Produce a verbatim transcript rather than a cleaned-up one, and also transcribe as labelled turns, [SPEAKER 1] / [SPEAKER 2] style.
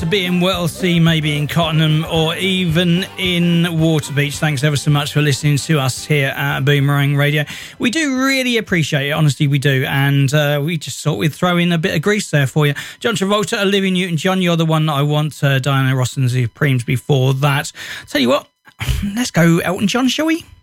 [SPEAKER 1] to be in Whittlesea, maybe in Cottenham, or even in Waterbeach. Thanks ever so much for listening to us here at Boomerang Radio. We do really appreciate it, honestly we do, and uh, we just thought we'd throw in a bit of grease there for you. John Travolta, Olivia Newton-John, You're the One That I Want, uh, Diana Ross and the Supremes before that. Tell you what, let's go Elton John, shall we?